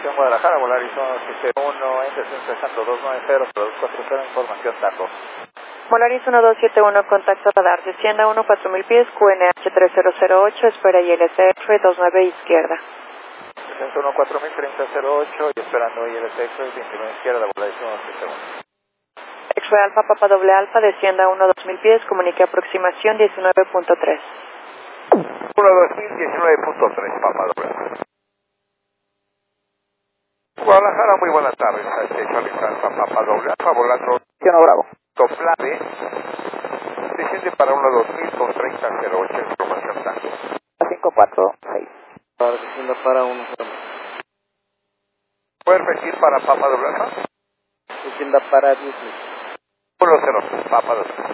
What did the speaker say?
Aviación Guadalajara, Volaris 171, intención cesando 290, 240, información datos. Volaris 1271, contacto radar, descienda 14000 pies, QNH 3008, espera ILSF 29 izquierda. Descenso 14000, 3008 y esperando ILSF 29 izquierda, Volaris 171. X-Ray Alfa, Papa doble Alfa, descienda 2000 pies, comunique aproximación 19.3. 19.3, Papa doble Alfa. Guadalajara, muy buenas tardes. Charlie Alfa, Papa doble Alfa, volando. Ciano Bravo. Toplade. Desciende para 2000 con 3008, información datos. 546. Ahora descienda para 1. ¿Puede repetir para Papa doble Alfa? Descienda para 10.000. 10, Papa doble Alfa.